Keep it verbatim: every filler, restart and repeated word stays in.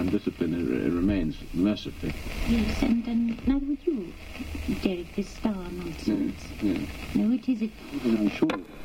and discipline it, it remains, mercifully. Yes, and, and neither would you, Derek, this star nonsense. Yeah, yeah. No, it is... It, I'm sure.